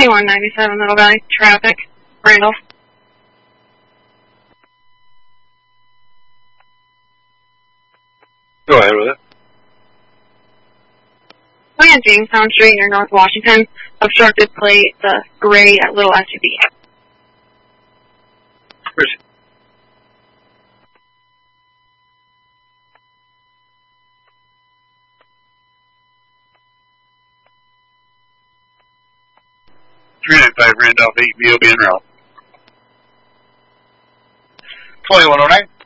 2197 Middle Valley, traffic, Randolph. Go ahead with it. Plan Jamestown Street near North Washington, obstructed plate, the gray little SUV. Chris. Randolph 8 BOB en route. 2109.